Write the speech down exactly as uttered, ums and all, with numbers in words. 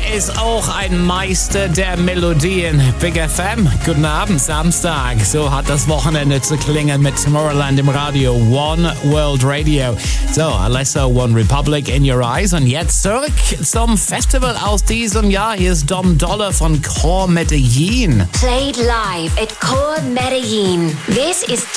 ist auch ein Meister der Melodien. Big F M, guten Abend, Samstag. So hat das Wochenende zu klingen mit Tomorrowland im Radio. One World Radio. So, Alesso, One Republic, In Your Eyes. Und jetzt zurück zum Festival aus diesem Jahr. Hier ist Dom Dolla von Core Medellin. Played live at Core Medellin. This is